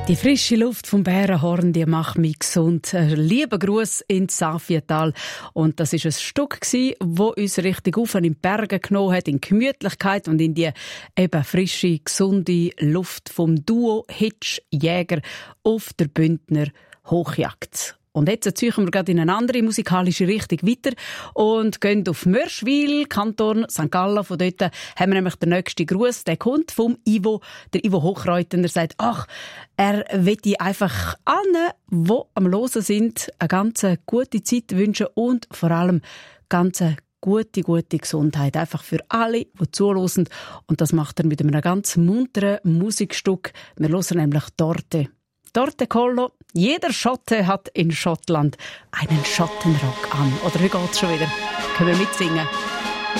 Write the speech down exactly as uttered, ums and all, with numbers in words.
Die frische Luft vom Bärenhorn, die macht mich gesund. Ein lieber Gruß ins Safietal. Und das ist ein Stück gsi, wo uns richtig auf in die Berge genommen hat, in Gemütlichkeit und in die eben frische, gesunde Luft vom Duo Hitsch Jäger auf der Bündner Hochjagd. Und jetzt ziehen wir gerade in eine andere musikalische Richtung weiter und gehen auf Mörschwil, Kanton Sankt Gallen. Von dort haben wir nämlich den nächsten Gruß. Der kommt vom Ivo, der Ivo Hochreuten. Er sagt, ach, er möchte einfach allen, die am Hören sind, eine ganz gute Zeit wünschen und vor allem ganz gute, gute Gesundheit. Einfach für alle, die zuhören. Und das macht er mit einem ganz munteren Musikstück. Wir hören nämlich Dorte. Dorte Collo. Jeder Schotte hat in Schottland einen Schottenrock an. Oder wie geht's schon wieder? Können wir mitsingen?